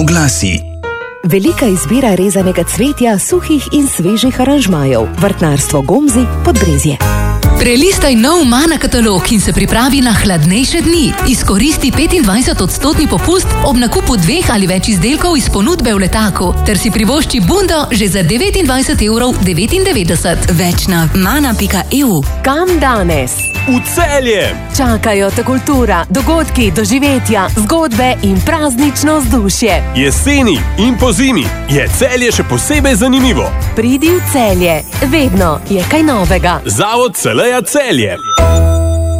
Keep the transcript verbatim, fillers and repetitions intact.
Oglasi. Velika izbira rezanega cvetja, suhih in svežih aranžmajev. Vrtnarstvo Gomzi, Podbrezje. Prelistaj nov Mana katalog in se pripravi na hladnejše dni. Izkoristi petindvajset odstotni popust ob nakupu dveh ali več izdelkov iz ponudbe v letaku, ter si privošči bundo že za devetindvajset evrov devetindevetdeset. Več na mana pika e u. Kam danes? V Celje! Čakajo te kultura, dogodki, doživetja, zgodbe in praznično vzdušje. Jeseni in pozimi je Celje še posebej zanimivo. Pridi v Celje, vedno je kaj novega. Zavod Celeja Celje.